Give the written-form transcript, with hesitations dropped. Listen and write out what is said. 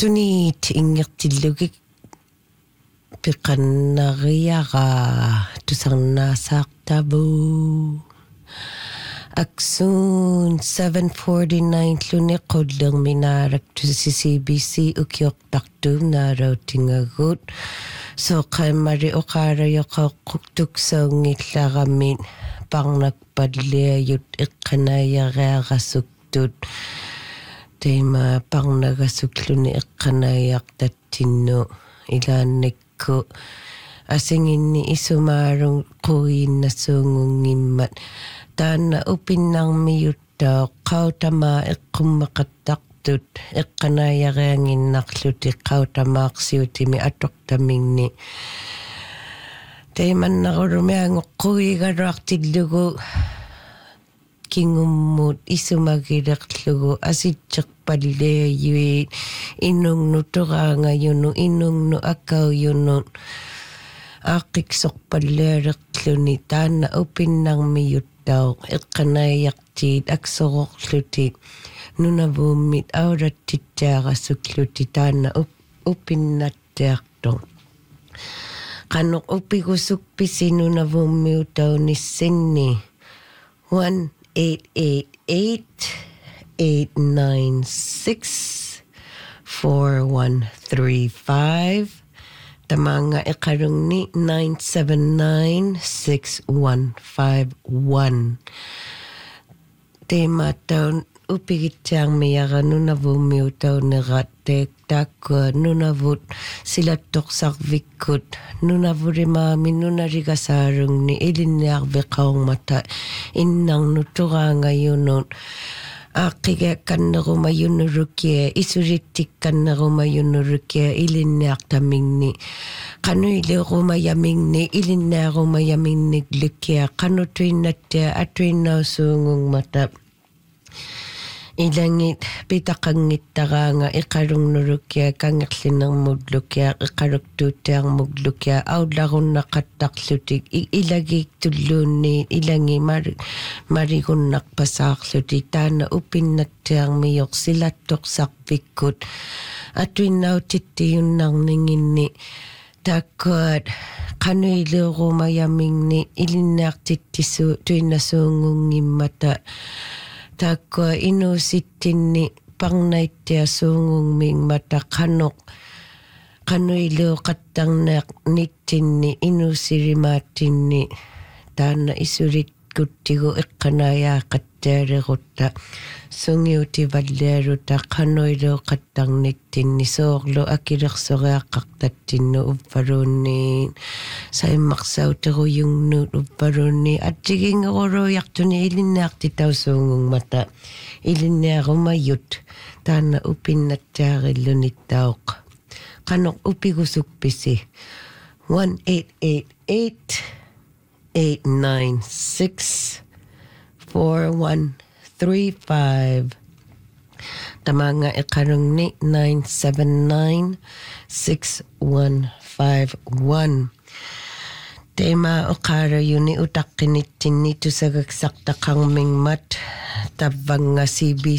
Tunit ingertillugik piqannariaqa tusarnaasaqtabu Aksun 749 tluni qullerminaarak CBC ukiortartum naarautingagut soqammari oqaarayoqaqquktuksaungillarami parnakpalliayut iqqanaayareaqasuktut teima parnagasukluni iqqanaayaartattinnu ilaannikku asinginni isumaarun quiinnasuungungimmat taanna upinnarmiyuttao qautamaa eqqummaqattaqtut eqqanaayareanginnarluti qautamaaqsiutimi atortamingni teimannaqulumiangoqquigaruartillugu kingummut isumagileqlugu asitseqpalliayui inungnu toraangayunu inungnu akauyunut aaqqiksorpallialeqluni taanna upinnarmiyuttao eqqanaayartiit aksoroqluti nunavuummit aurattittiarasukluti taanna upinnattiarto qanuq upigusukpisi nunavuummiutaunissinni 1-888-896-4135 tamanga iqarungni 979-6151 temataun upigittiarmiyaranunavummiutaunerat teektaakua nunavut silattoqsarvikkut nunavurimaami nunarigasaarungni ilinniarveqaungmata innarnuturaangayunut aaqigaakkannerumayunurukia isurittikkannerumayunurukia ilinniartamingni qanuilerumayamingni ilinniarumayamingnik lukia qanutuinnattia atuinnausuungungmata ilangit pitaqangittaraanga iqarungnurukia kangerlinermullukia iqaruktuuttiarmuglukia aullarunnaqqattarlutik ilagik tulluunni ilangi marigunnarpasaarluti taana upinnattiarmiyoq silattoqsarpikkut atuinnautittiyunnarninginni takkuat qanuileerumayamingni ilinniartittisu tuinnasuungungimmata takkua inusittinni parnaittiasuungungmingmata qanuileoqattarneaq nittinni inusirimaattinni taanna isuritkuttigu eqqanaayaaqattaaleerutta sungiutivalliaruta qanuileoqattarnittinni soorlu akilersoriaqqartattinnu uppaluunni saimmaqsauteruyungnuut uppaluunni attigingeruruiartuni ilinniartitausuungungmata ilinniarumayut taanna upinnattaarillunittauq qanuq upigusukpisi 1-888-896-4135 tamanga iqarungni 979-6151 tema oqaarayuni utaqqinittinni tusagaksartaqarmingmat tavvanga CBC